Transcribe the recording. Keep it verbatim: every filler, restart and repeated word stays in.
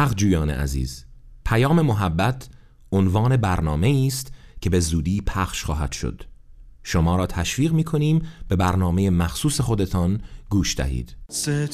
حق جویان عزیز، پیام محبت عنوان برنامه است که به زودی پخش خواهد شد. شما را تشویق می‌کنیم به برنامه مخصوص خودتان گوش دهید.